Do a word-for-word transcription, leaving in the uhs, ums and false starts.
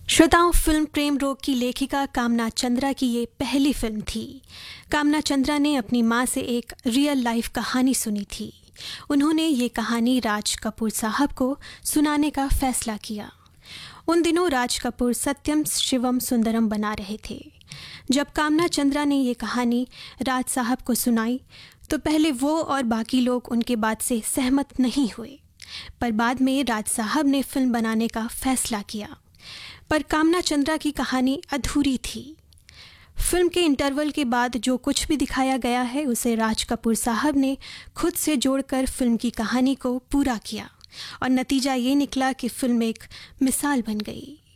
श्रोताओं, फिल्म प्रेम रोग की लेखिका कामना चंद्रा की ये पहली फिल्म थी। कामना चंद्रा ने अपनी माँ से एक रियल लाइफ कहानी सुनी थी। उन्होंने ये कहानी राज कपूर साहब को सुनाने का फैसला किया। उन दिनों राज कपूर सत्यम शिवम सुंदरम बना रहे थे। जब कामना चंद्रा ने ये कहानी राज साहब को सुनाई तो पहले वो और बाकी लोग उनके बात से सहमत नहीं हुए, पर बाद में राज साहब ने फिल्म बनाने का फैसला किया। पर कामना चंद्रा की कहानी अधूरी थी। फिल्म के इंटरवल के बाद जो कुछ भी दिखाया गया है उसे राज कपूर साहब ने खुद से जोड़कर फिल्म की कहानी को पूरा किया और नतीजा ये निकला कि फिल्म एक मिसाल बन गई।